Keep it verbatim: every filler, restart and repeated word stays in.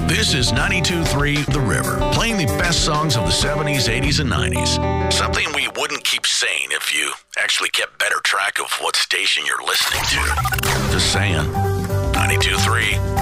This is ninety-two point three The River, playing the best songs of the seventies, eighties, and nineties. Something we wouldn't keep saying if you actually kept better track of what station you're listening to. Just saying. ninety-two point three